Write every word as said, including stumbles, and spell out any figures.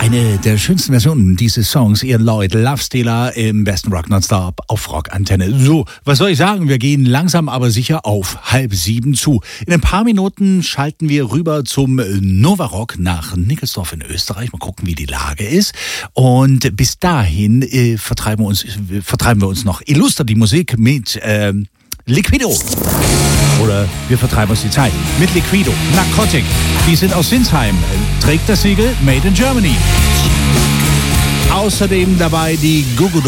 Eine der schönsten Versionen dieses Songs, Ian Lloyd, Love Stealer im besten Rock Nonstop auf Rock Antenne. So, was soll ich sagen? Wir gehen langsam aber sicher auf halb sieben zu. In ein paar Minuten schalten wir rüber zum Nova Rock nach Nickelsdorf in Österreich. Mal gucken, wie die Lage ist. Und bis dahin äh, vertreiben, wir uns, äh, vertreiben wir uns noch illuster die Musik mit äh, Liquido. Oder wir vertreiben uns die Zeit mit Liquido. Narcotic. Die sind aus Sinsheim. Trägt das Siegel Made in Germany. Außerdem dabei die Gugu